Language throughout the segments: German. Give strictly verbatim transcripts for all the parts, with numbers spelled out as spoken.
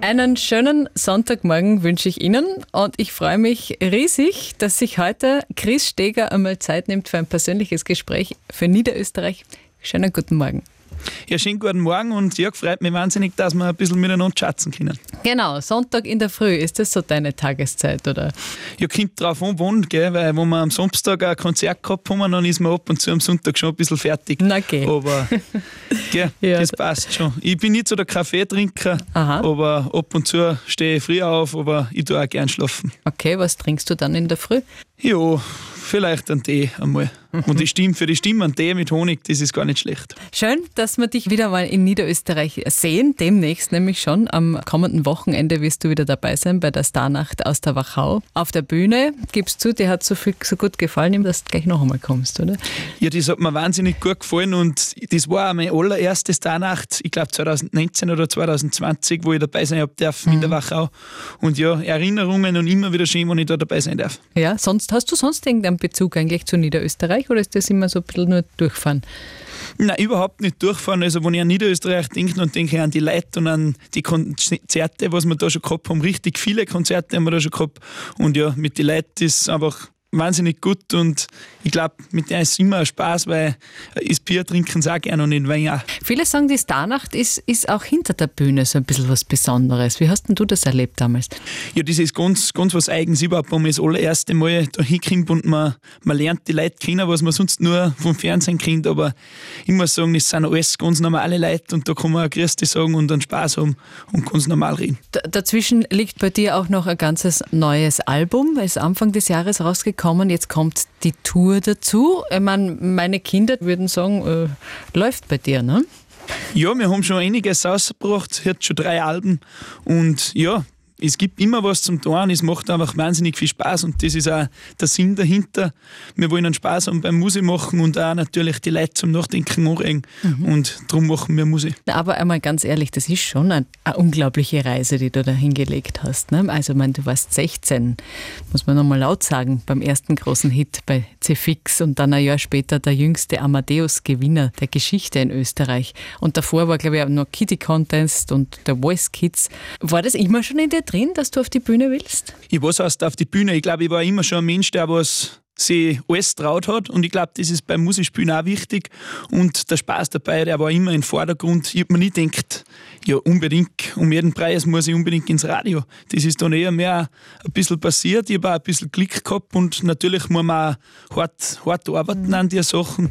Einen schönen Sonntagmorgen wünsche ich Ihnen und ich freue mich riesig, dass sich heute Chris Steger einmal Zeit nimmt für ein persönliches Gespräch für Niederösterreich. Schönen guten Morgen. Ja, schönen guten Morgen und ja, freut mich wahnsinnig, dass wir ein bisschen miteinander schätzen können. Genau, Sonntag in der Früh, ist das so deine Tageszeit, oder? Ja, kommt drauf an, wann, gell, weil wenn wir am Samstag ein Konzert gehabt haben, dann ist man ab und zu am Sonntag schon ein bisschen fertig. Na okay. Aber gell, Ja. das passt schon. Ich bin nicht so der Kaffeetrinker, Aha. aber ab und zu stehe ich früh auf, aber ich tue auch gern schlafen. Okay, was trinkst du dann in der Früh? Ja, vielleicht einen Tee einmal. Und die Stimme, für die Stimme einen Tee mit Honig, das ist gar nicht schlecht. Schön, dass wir dich wieder mal in Niederösterreich sehen. Demnächst nämlich schon. Am kommenden Wochenende wirst du wieder dabei sein bei der Starnacht aus der Wachau. Auf der Bühne, gibst du, dir hat so viel so gut gefallen, dass du gleich noch einmal kommst, oder? Ja, das hat mir wahnsinnig gut gefallen und das war auch meine allererste Starnacht, ich glaube zwanzig neunzehn oder zwanzig zwanzig, wo ich dabei sein habe dürfen in der Wachau. Und ja, Erinnerungen und immer wieder schön, wenn ich da dabei sein darf. Ja, sonst hast du sonst irgendeinen Bezug eigentlich zu Niederösterreich oder ist das immer so ein bisschen nur durchfahren? Nein, überhaupt nicht durchfahren. Also wenn ich an Niederösterreich denke, dann denke ich an die Leute und an die Konzerte, was wir da schon gehabt haben. Richtig viele Konzerte haben wir da schon gehabt. Und ja, mit den Leuten ist es einfach wahnsinnig gut und ich glaube, mit der ist es immer ein Spaß, weil das Bier trinken sie auch gerne und nicht Wein auch. Viele sagen, die Starnacht ist, ist auch hinter der Bühne so ein bisschen was Besonderes. Wie hast denn du das erlebt damals? Ja, das ist ganz, ganz was Eigens überhaupt, wenn man das allererste Mal da hinkommt und man, man lernt die Leute kennen, was man sonst nur vom Fernsehen kennt, aber ich muss sagen, es sind alles ganz normale Leute und da kann man auch Grüß dich sagen und einen Spaß haben und ganz normal reden. D- dazwischen liegt bei dir auch noch ein ganzes neues Album, ist Anfang des Jahres rausgekommen. Jetzt kommt die Tour dazu. Ich meine, meine Kinder würden sagen, äh, läuft bei dir, ne? Ja, wir haben schon einiges rausgebracht, hat schon drei Alben und ja, es gibt immer was zum Tun, es macht einfach wahnsinnig viel Spaß und das ist auch der Sinn dahinter. Wir wollen einen Spaß haben beim Musik machen und auch natürlich die Leute zum Nachdenken anregen mhm. und darum machen wir Musik. Aber einmal ganz ehrlich, das ist schon eine, eine unglaubliche Reise, die du da hingelegt hast, ne? Also ich meine, du warst sechzehn, muss man nochmal laut sagen, beim ersten großen Hit bei Zefix und dann ein Jahr später der jüngste Amadeus-Gewinner der Geschichte in Österreich. Und davor war, glaube ich, auch noch Kitty Contest und der Voice Kids. War das immer schon in dir drin, dass du auf die Bühne willst? Ich was heißt auf die Bühne. Ich glaube, ich war immer schon ein Mensch, der was sich alles traut hat und ich glaube, das ist beim Musikspielen auch wichtig und der Spaß dabei, der war immer im Vordergrund. Ich habe mir nie gedacht, ja unbedingt, um jeden Preis muss ich unbedingt ins Radio. Das ist dann eher mehr ein bisschen passiert, ich habe auch ein bisschen Glück gehabt und natürlich muss man auch hart, hart arbeiten an die Sachen,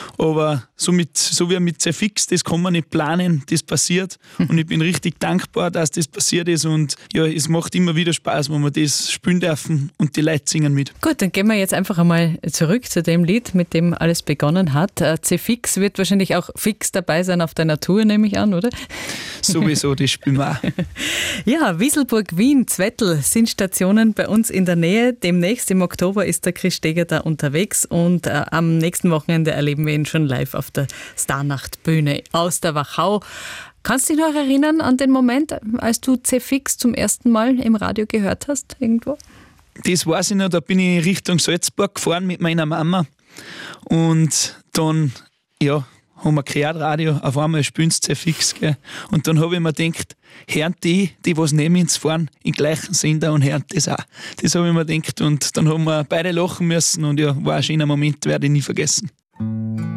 aber so, mit, so wie mit Zefix, das kann man nicht planen, das passiert und ich bin richtig dankbar, dass das passiert ist und ja, es macht immer wieder Spaß, wenn wir das spielen dürfen und die Leute singen mit. Gut, dann gehen wir jetzt einfach Einfach einmal zurück zu dem Lied, mit dem alles begonnen hat. Zefix wird wahrscheinlich auch fix dabei sein auf deiner Tour, nehme ich an, oder? Sowieso, das spielen wir auch. Ja, Wieselburg, Wien, Zwettl sind Stationen bei uns in der Nähe. Demnächst im Oktober ist der Chris Steger da unterwegs und äh, am nächsten Wochenende erleben wir ihn schon live auf der Starnacht-Bühne aus der Wachau. Kannst du dich noch erinnern an den Moment, als du Zefix zum ersten Mal im Radio gehört hast, irgendwo? Das weiß ich noch, da bin ich Richtung Salzburg gefahren mit meiner Mama und dann, ja, haben wir gehört, Radio, auf einmal spielen sie Zefix, gell. Und dann habe ich mir gedacht, hören die, die was neben uns fahren, im gleichen Sender und hören das auch. Das habe ich mir gedacht und dann haben wir beide lachen müssen und ja, war ein schöner Moment, werde ich nie vergessen.